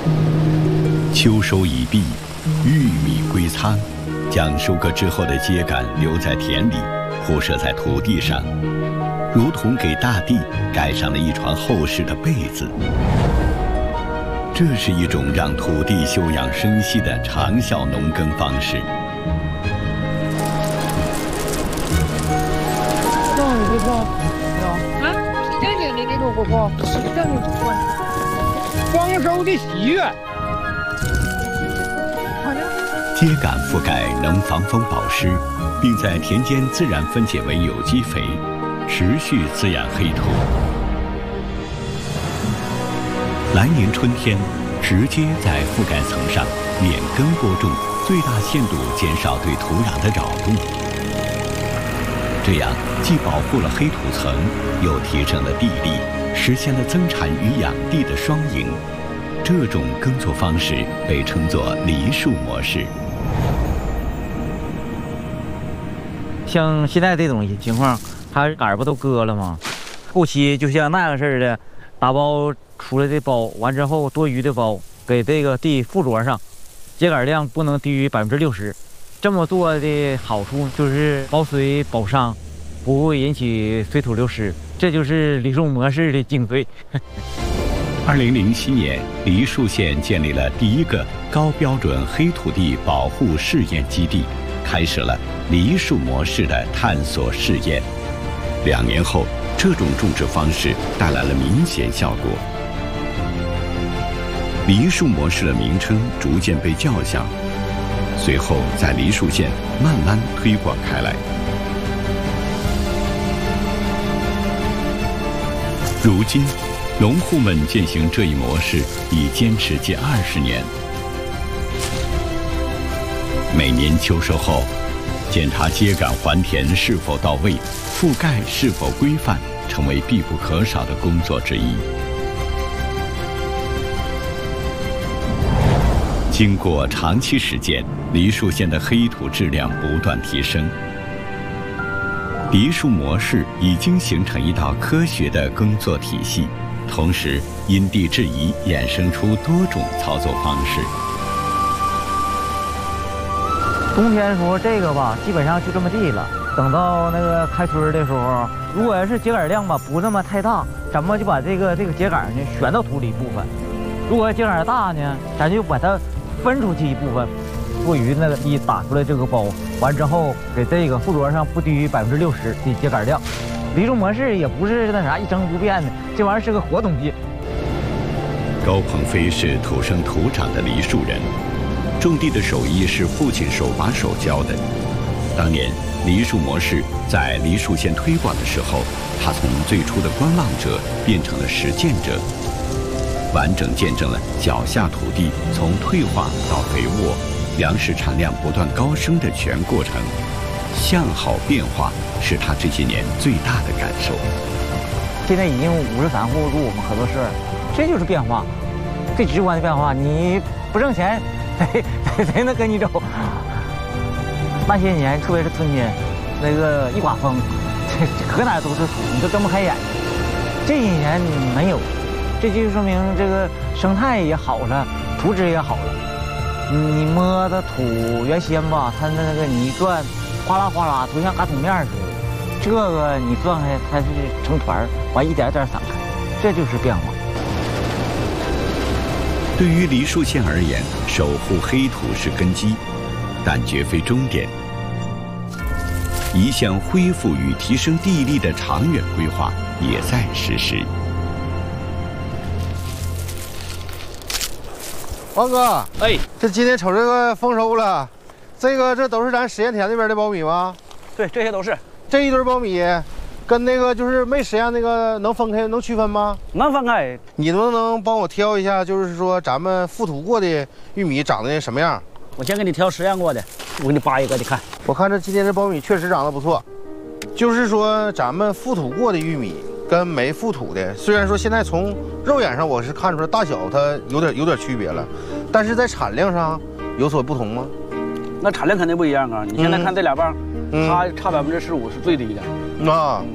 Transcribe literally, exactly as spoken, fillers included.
秋收已毕，玉米归仓，将收割之后的秸秆留在田里，铺设在土地上，如同给大地盖上了一床厚实的被子。这是一种让土地休养生息的长效农耕方式。 这样你不错，啊？这样你这种不错，这样你不错。丰收的喜悦。 秸秆覆盖能防风保湿，并在田间自然分解为有机肥，持续滋养黑土。来年春天，直接在覆盖层上免耕播种，最大限度减少对土壤的扰动。这样既保护了黑土层，又提升了地力，实现了增产与养地的双赢。这种耕作方式被称作梨树模式。 像现在这种情况，它杆儿不都割了吗？后期就像那样似的，打包出来的包，完之后多余的包给这个地附着上，秸秆量不能低于百分之六十。这么做的好处就是保水保墒，不会引起水土流失，这就是梨树模式的精髓。 二零零七年，梨树县建立了第一个高标准黑土地保护试验基地，开始了梨树模式的探索试验。两年后，这种种植方式带来了明显效果。梨树模式的名称逐渐被叫响，随后在梨树县慢慢推广开来。如今，农户们践行这一模式已坚持近二十年。每年秋收后，检查秸秆还田是否到位，覆盖是否规范，成为必不可少的工作之一。经过长期实践，梨树县的黑土质量不断提升。梨树模式已经形成一道科学的耕作体系，同时因地制宜衍生出多种操作方式。 冬天的时候，这个吧，基本上就这么地了。等到那个开春的时候，如果要是秸秆量吧不那么太大，咱们就把这个这个秸秆呢选到土里一部分；如果秸秆大呢，咱就把它分出去一部分。过于那个一打出来这个包，完之后给这个附着上不低于百分之六十的秸秆量。梨树模式也不是那啥一成不变的，这玩意儿是个活东西。 高鹏飞是土生土长的梨树人，种地的手艺是父亲手把手教的。当年梨树模式在梨树县推广的时候，他从最初的观望者变成了实践者，完整见证了脚下土地从退化到肥沃，粮食产量不断高升的全过程。向好变化是他这些年最大的感受。 现在已经五十三户入我们合作社，这就是变化，最直观的变化。你不挣钱，谁谁能跟你走？那些年，特别是春天，那个一刮风，这搁哪都是土，你都睁不开眼。这几年没有，这就说明这个生态也好了，土质也好了。你摸的土原先吧，它那个泥转，哗啦哗啦，都像嘎土面似的。这个你转开，它是成团，完一点点散开，这就是变化。 对于梨树县而言，守护黑土是根基，但绝非终点。一项恢复与提升地力的长远规划也在实施。 王哥， 哎， 这今天瞅这个丰收了，这个这都是咱实验田那边的苞米吗？ 对，这些都是。 这一堆苞米跟那个就是没实验那个能分开，能区分吗？ 能分开。 你能不能帮我挑一下，就是说咱们覆土过的玉米长得什么样？ 我先给你挑实验过的，我给你扒一个，你看。 我看这今天这苞米确实长得不错，就是说咱们覆土过的玉米跟没覆土的，虽然说现在从肉眼上我是看出来大小它有点有点区别了，但是在产量上有所不同吗？ 那产量肯定不一样啊！你现在看这俩棒， 嗯、 它差百分之十五是最低的。 啊。